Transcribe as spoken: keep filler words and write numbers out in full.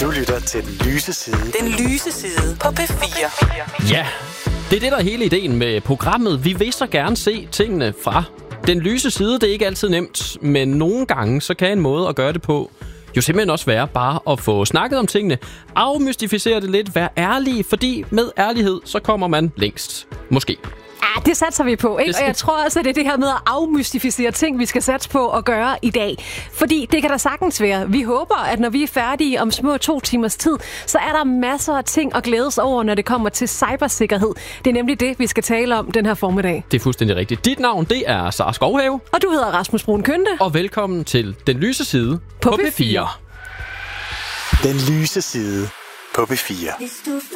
Du lytter til Den Lyse Side. Den Lyse Side på P fire. Ja, det er det, der er hele ideen med programmet. Vi vil så gerne se tingene fra den lyse side. Det er ikke altid nemt, men nogle gange så kan en måde at gøre det på jo simpelthen også være bare at få snakket om tingene, afmystificere det lidt, være ærlig, fordi med ærlighed, så kommer man længst. Måske. Ja, det satser vi på, ikke? Og jeg tror også, at det er det her med at afmystificere ting, vi skal satse på at gøre i dag. Fordi det kan der sagtens være. Vi håber, at når vi er færdige om små to timers tid, så er der masser af ting at glædes over, når det kommer til cybersikkerhed. Det er nemlig det, vi skal tale om den her formiddag. Det er fuldstændig rigtigt. Dit navn, det er Sara Skovhave. Og du hedder Rasmus Brun Kønte. Og velkommen til Den Lyse Side på, på P fire. Den Lyse Side på P fire.